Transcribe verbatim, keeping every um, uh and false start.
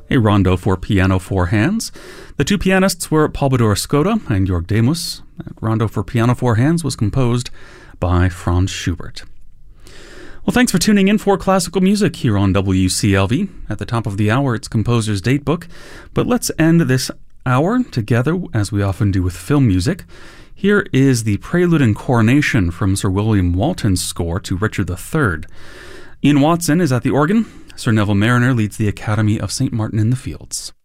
a rondo for piano four hands. The two pianists were Palbador Scoda and Jörg Demus. That rondo for piano four hands was composed by Franz Schubert. Well, thanks for tuning in for classical music here on W C L V. At the top of the hour, it's Composer's Datebook. But let's end this hour together, as we often do with film music. Here is the Prelude and Coronation from Sir William Walton's score to Richard the Third. Ian Watson is at the organ. Sir Neville Mariner leads the Academy of Saint Martin in the Fields.